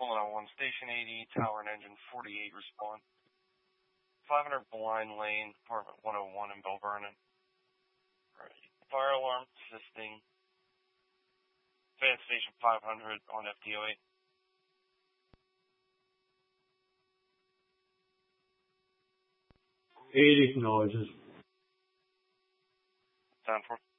101, Station 80, Tower and Engine 48 respond. 500 Blind Lane, Apartment 101 in Bell Vernon. Right. Fire alarm assisting. Advanced Station 500 on FDO8. Eight acknowledges. Down for.